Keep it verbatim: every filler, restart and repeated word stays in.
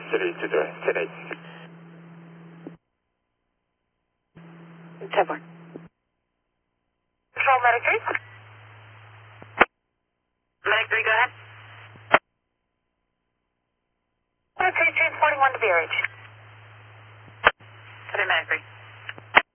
City to the City. ten four. Control Medic three. Medic three, go ahead. Medic three, transporting one to Beerage. Copy, Medic three.